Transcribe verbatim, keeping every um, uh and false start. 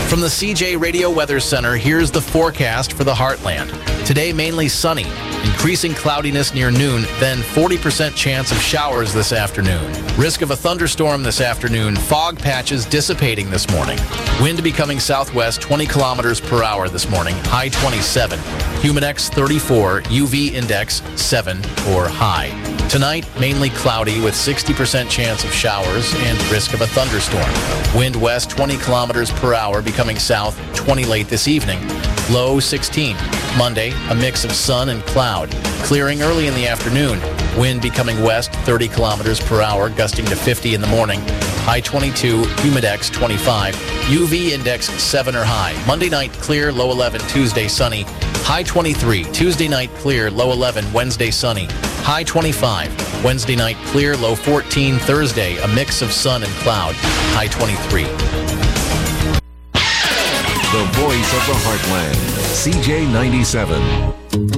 From the C J Radio Weather Center, here's the forecast for the Heartland. Today, mainly sunny, increasing cloudiness near noon, then forty percent chance of showers this afternoon. Risk of a thunderstorm this afternoon, fog patches dissipating this morning. Wind becoming southwest twenty kilometers per hour this morning, high twenty-seven. Humidex thirty-four, U V index seven or high. Tonight, mainly cloudy with sixty percent chance of showers and risk of a thunderstorm. Wind west twenty kilometers per hour, becoming south twenty late this evening. Low sixteen. Monday, a mix of sun and cloud. Clearing early in the afternoon. Wind becoming west thirty kilometers per hour, gusting to fifty in the morning. High twenty-two, humidex twenty-five. U V index seven or high. Monday night, clear, low eleven. Tuesday, sunny. High twenty-three. Tuesday night, clear, low eleven. Wednesday, sunny. High twenty-five. Wednesday night, clear, low fourteen. Thursday, a mix of sun and cloud. High twenty-three. The voice of the Heartland, C J ninety-seven.